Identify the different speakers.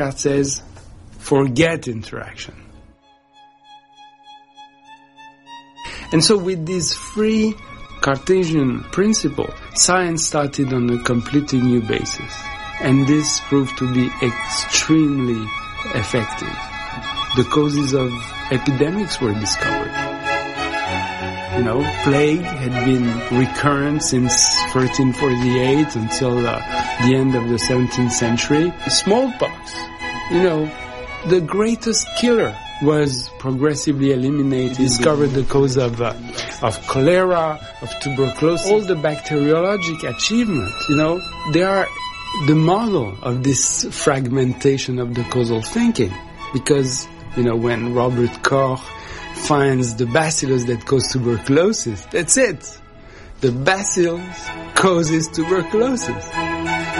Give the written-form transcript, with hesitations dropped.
Speaker 1: Descartes says, forget interaction. And so with this free Cartesian principle, science started on a completely new basis. And this proved to be extremely effective. The causes of epidemics were discovered. Plague had been recurrent since 1348 until the end of the 17th century. Smallpox, the greatest killer, was progressively eliminated. Discovered the cause of cholera, of tuberculosis. All the bacteriologic achievements, they are the model of this fragmentation of the causal thinking. Because, when Robert Koch finds the bacillus that cause tuberculosis, that's it. The bacillus causes tuberculosis.